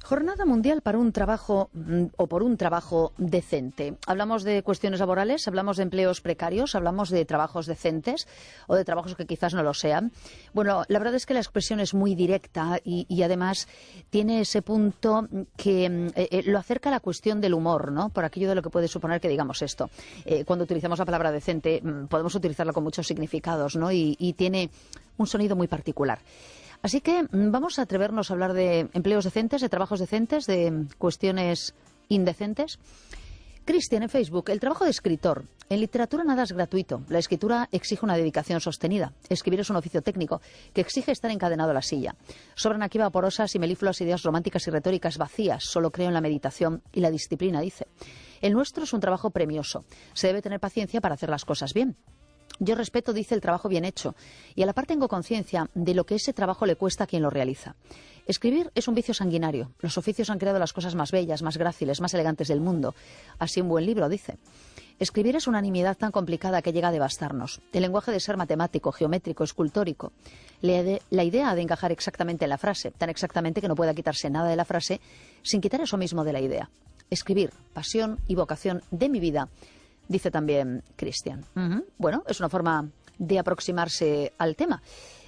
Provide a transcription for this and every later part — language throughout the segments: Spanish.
Jornada Mundial para un trabajo o por un trabajo decente. Hablamos de cuestiones laborales, hablamos de empleos precarios, hablamos de trabajos decentes o de trabajos que quizás no lo sean. Bueno, la verdad es que la expresión es muy directa y además tiene ese punto que lo acerca a la cuestión del humor, ¿no? Por aquello de lo que puede suponer que digamos esto. Cuando utilizamos la palabra decente podemos utilizarla con muchos significados, ¿no? Y tiene un sonido muy particular. Así que vamos a atrevernos a hablar de empleos decentes, de trabajos decentes, de cuestiones indecentes. Cristian, en Facebook, el trabajo de escritor. En literatura nada es gratuito. La escritura exige una dedicación sostenida. Escribir es un oficio técnico que exige estar encadenado a la silla. Sobran aquí vaporosas y melífluas ideas románticas y retóricas vacías. Solo creo en la meditación y la disciplina, dice. El nuestro es un trabajo premioso. Se debe tener paciencia para hacer las cosas bien. Yo respeto, dice, el trabajo bien hecho y a la par tengo conciencia de lo que ese trabajo le cuesta a quien lo realiza. Escribir es un vicio sanguinario. Los oficios han creado las cosas más bellas, más gráciles, más elegantes del mundo. Así un buen libro, dice. Escribir es una nimiedad tan complicada que llega a devastarnos. El lenguaje de ser matemático, geométrico, escultórico. La idea de encajar exactamente en la frase, tan exactamente que no pueda quitarse nada de la frase sin quitar eso mismo de la idea. Escribir, pasión y vocación de mi vida, dice también Cristian. Bueno, es una forma de aproximarse al tema.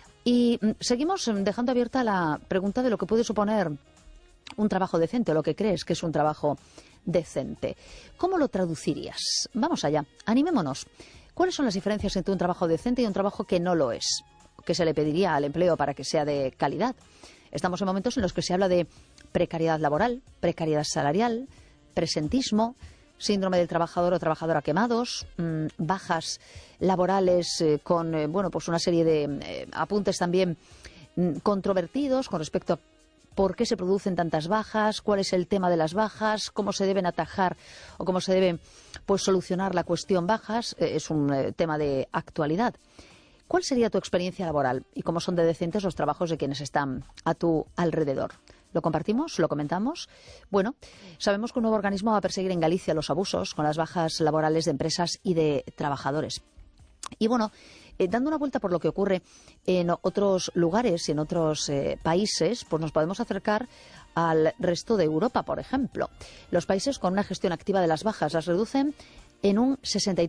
Y seguimos dejando abierta la pregunta de lo que puede suponer un trabajo decente o lo que crees que es un trabajo decente. ¿Cómo lo traducirías? Vamos allá, animémonos. ¿Cuáles son las diferencias entre un trabajo decente y un trabajo que no lo es? ¿Qué se le pediría al empleo para que sea de calidad? Estamos en momentos en los que se habla de precariedad laboral, precariedad salarial, presentismo, síndrome del trabajador o trabajadora quemados, bajas laborales con pues una serie de apuntes también controvertidos con respecto a por qué se producen tantas bajas, cuál es el tema de las bajas, cómo se deben atajar o cómo se debe solucionar la cuestión bajas. Es un tema de actualidad. ¿Cuál sería tu experiencia laboral y cómo son de decentes los trabajos de quienes están a tu alrededor? ¿Lo compartimos? ¿Lo comentamos? Bueno, sabemos que un nuevo organismo va a perseguir en Galicia los abusos con las bajas laborales de empresas y de trabajadores. Y bueno, dando una vuelta por lo que ocurre en otros lugares y en otros países, pues nos podemos acercar al resto de Europa, por ejemplo. Los países con una gestión activa de las bajas las reducen en un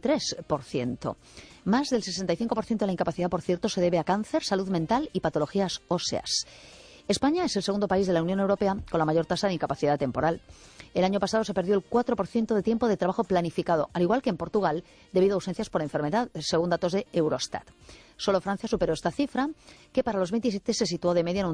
63%. Más del 65% de la incapacidad, por cierto, se debe a cáncer, salud mental y patologías óseas. España es el segundo país de la Unión Europea con la mayor tasa de incapacidad temporal. El año pasado se perdió el 4% de tiempo de trabajo planificado, al igual que en Portugal, debido a ausencias por enfermedad, según datos de Eurostat. Solo Francia superó esta cifra, que para los 27 se situó de media en un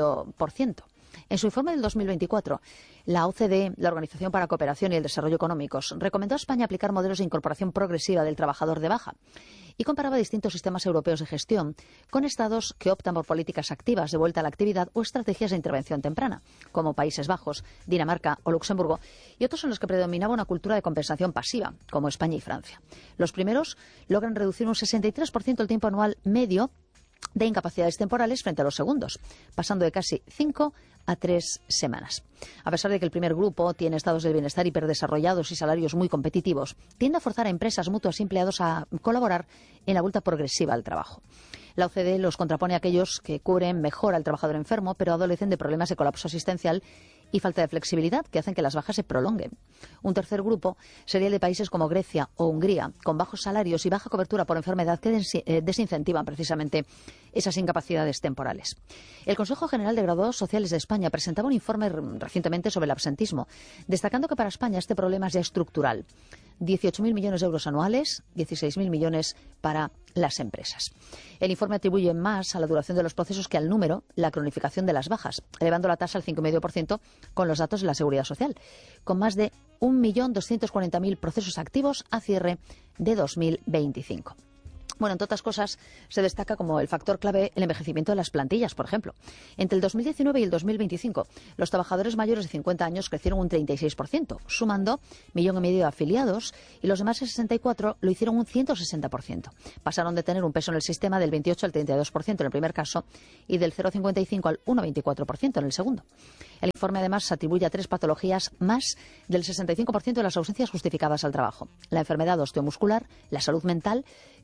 2,5%. En su informe del 2024, la OCDE, la Organización para la Cooperación y el Desarrollo Económicos, recomendó a España aplicar modelos de incorporación progresiva del trabajador de baja y comparaba distintos sistemas europeos de gestión con estados que optan por políticas activas de vuelta a la actividad o estrategias de intervención temprana, como Países Bajos, Dinamarca o Luxemburgo, y otros en los que predominaba una cultura de compensación pasiva, como España y Francia. Los primeros logran reducir un 63% el tiempo anual medio de incapacidades temporales frente a los segundos, pasando de casi 5 a 3 semanas. A pesar de que el primer grupo tiene estados del bienestar hiperdesarrollados y salarios muy competitivos, tiende a forzar a empresas, mutuas y empleados a colaborar en la vuelta progresiva al trabajo. La OCDE los contrapone a aquellos que cubren mejor al trabajador enfermo, pero adolecen de problemas de colapso asistencial y falta de flexibilidad que hacen que las bajas se prolonguen. Un tercer grupo sería el de países como Grecia o Hungría, con bajos salarios y baja cobertura por enfermedad que desincentivan precisamente esas incapacidades temporales. El Consejo General de Graduados Sociales de España presentaba un informe recientemente sobre el absentismo, destacando que para España este problema es ya estructural. 18.000 millones de euros anuales, 16.000 millones para las empresas. El informe atribuye más a la duración de los procesos que al número, la cronificación de las bajas, elevando la tasa al 5,5% con los datos de la Seguridad Social, con más de 1.240.000 procesos activos a cierre de 2025. Bueno, entre otras cosas, se destaca como el factor clave el envejecimiento de las plantillas, por ejemplo. Entre el 2019 y el 2025, los trabajadores mayores de 50 años crecieron un 36%, sumando 1,5 millones de afiliados, y los demás de 64 lo hicieron un 160%. Pasaron de tener un peso en el sistema del 28 al 32% en el primer caso y del 0,55 al 1,24% en el segundo. El informe además atribuye a 3 patologías más del 65% de las ausencias justificadas al trabajo: la enfermedad osteomuscular, la salud mental,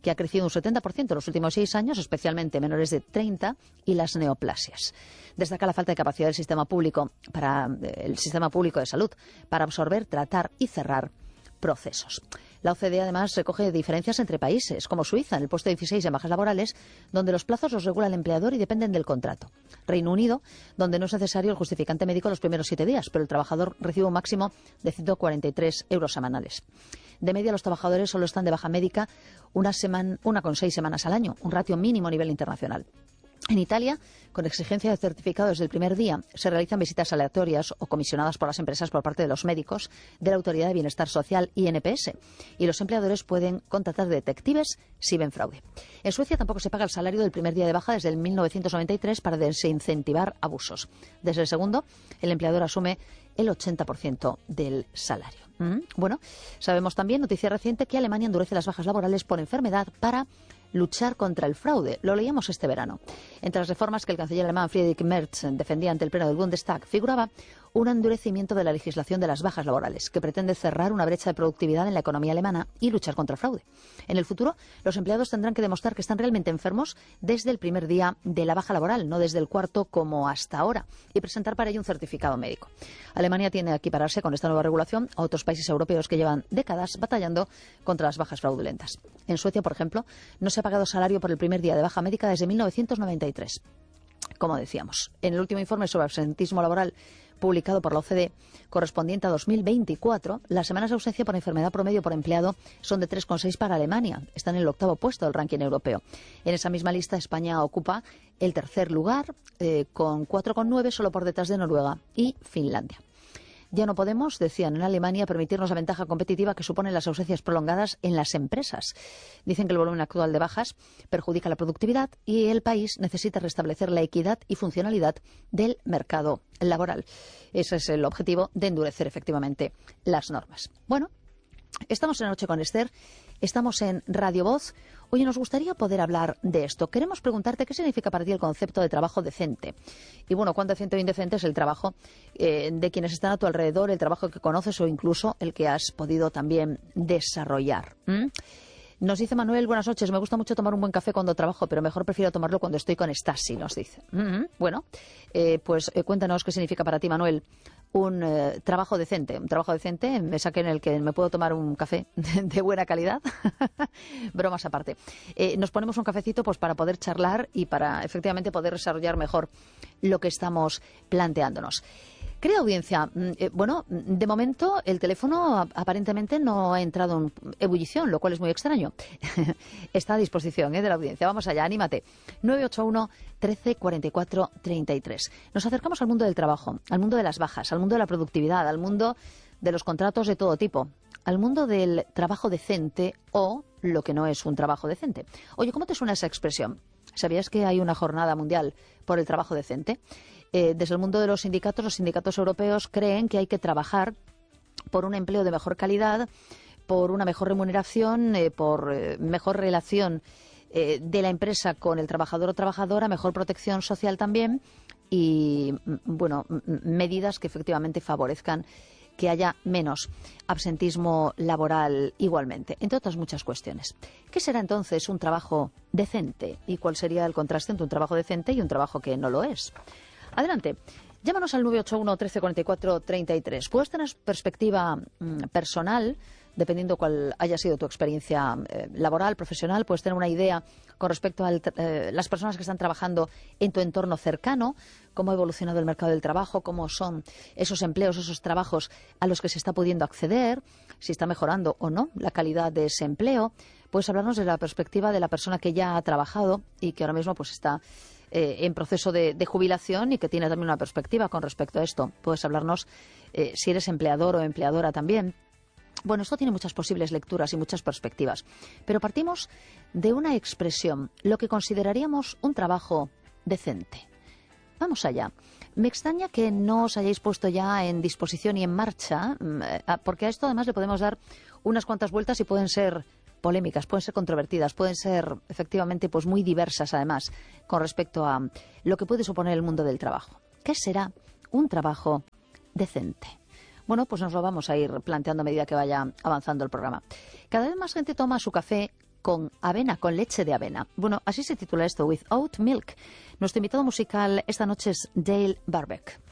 que ha crecido un 70% en los últimos 6 años, especialmente menores de 30, y las neoplasias. Destaca la falta de capacidad del sistema público de salud para absorber, tratar y cerrar procesos. La OCDE además recoge diferencias entre países, como Suiza, en el puesto 16 en bajas laborales, donde los plazos los regula el empleador y dependen del contrato. Reino Unido, donde no es necesario el justificante médico los primeros 7 días, pero el trabajador recibe un máximo de 143 euros semanales. De media, los trabajadores solo están de baja médica 1,6 semanas al año, un ratio mínimo a nivel internacional. En Italia, con exigencia de certificado desde el primer día, se realizan visitas aleatorias o comisionadas por las empresas por parte de los médicos de la Autoridad de Bienestar Social INPS, y los empleadores pueden contratar detectives si ven fraude. En Suecia tampoco se paga el salario del primer día de baja desde el 1993 para desincentivar abusos. Desde el segundo, el empleador asume el 80% del salario. Bueno, sabemos también, noticia reciente, que Alemania endurece las bajas laborales por enfermedad para luchar contra el fraude. Lo leíamos este verano. Entre las reformas que el canciller alemán Friedrich Merz defendía ante el Pleno del Bundestag figuraba un endurecimiento de la legislación de las bajas laborales, que pretende cerrar una brecha de productividad en la economía alemana y luchar contra el fraude. En el futuro, los empleados tendrán que demostrar que están realmente enfermos desde el primer día de la baja laboral, no desde el cuarto como hasta ahora, y presentar para ello un certificado médico. Alemania tiene que equipararse con esta nueva regulación a otros países europeos que llevan décadas batallando contra las bajas fraudulentas. En Suecia, por ejemplo, no se ha pagado salario por el primer día de baja médica desde 1993. Como decíamos, en el último informe sobre absentismo laboral publicado por la OCDE, correspondiente a 2024, las semanas de ausencia por enfermedad promedio por empleado son de 3,6 para Alemania. Está en el 8º puesto del ranking europeo. En esa misma lista, España ocupa el 3er lugar, con 4,9, solo por detrás de Noruega y Finlandia. Ya no podemos, decían en Alemania, permitirnos la ventaja competitiva que suponen las ausencias prolongadas en las empresas. Dicen que el volumen actual de bajas perjudica la productividad y el país necesita restablecer la equidad y funcionalidad del mercado laboral. Ese es el objetivo de endurecer efectivamente las normas. Bueno, estamos en Noche con Esther, estamos en Radio Voz. Oye, nos gustaría poder hablar de esto. Queremos preguntarte qué significa para ti el concepto de trabajo decente. Y bueno, cuán decente o indecente es el trabajo de quienes están a tu alrededor, el trabajo que conoces o incluso el que has podido también desarrollar. Nos dice Manuel, buenas noches, me gusta mucho tomar un buen café cuando trabajo, pero mejor prefiero tomarlo cuando estoy con Stasi, nos dice. Bueno, pues cuéntanos qué significa para ti, Manuel, un trabajo decente. Un trabajo decente es aquel en el que me puedo tomar un café de buena calidad. Bromas aparte. Nos ponemos un cafecito pues para poder charlar y para efectivamente poder desarrollar mejor lo que estamos planteándonos. Querida audiencia, bueno, de momento el teléfono aparentemente no ha entrado en ebullición, lo cual es muy extraño. Está a disposición de la audiencia. Vamos allá, anímate. 981 13 44 33. Nos acercamos al mundo del trabajo, al mundo de las bajas, al mundo de la productividad, al mundo de los contratos de todo tipo, al mundo del trabajo decente o lo que no es un trabajo decente. Oye, ¿cómo te suena esa expresión? ¿Sabías que hay una jornada mundial por el trabajo decente? Desde el mundo de los sindicatos europeos creen que hay que trabajar por un empleo de mejor calidad, por una mejor remuneración, por mejor relación de la empresa con el trabajador o trabajadora, mejor protección social también y, bueno, medidas que efectivamente favorezcan que haya menos absentismo laboral igualmente, entre otras muchas cuestiones. ¿Qué será entonces un trabajo decente? ¿Y cuál sería el contraste entre un trabajo decente y un trabajo que no lo es? Adelante, llámanos al 981 13 44 33. Puedes tener perspectiva personal, dependiendo cuál haya sido tu experiencia laboral, profesional, puedes tener una idea con respecto a las personas que están trabajando en tu entorno cercano, cómo ha evolucionado el mercado del trabajo, cómo son esos empleos, esos trabajos a los que se está pudiendo acceder, si está mejorando o no la calidad de ese empleo. Puedes hablarnos de la perspectiva de la persona que ya ha trabajado y que ahora mismo pues está en proceso de jubilación y que tiene también una perspectiva con respecto a esto. Puedes hablarnos si eres empleador o empleadora también. Bueno, esto tiene muchas posibles lecturas y muchas perspectivas, pero partimos de una expresión, lo que consideraríamos un trabajo decente. Vamos allá. Me extraña que no os hayáis puesto ya en disposición y en marcha, porque a esto además le podemos dar unas cuantas vueltas y pueden ser polémicas, pueden ser controvertidas, pueden ser efectivamente pues muy diversas además con respecto a lo que puede suponer el mundo del trabajo. ¿Qué será un trabajo decente? Bueno, pues nos lo vamos a ir planteando a medida que vaya avanzando el programa. Cada vez más gente toma su café con avena, con leche de avena. Bueno, así se titula esto, With Oat Milk. Nuestro invitado musical esta noche es Dale Barbeck.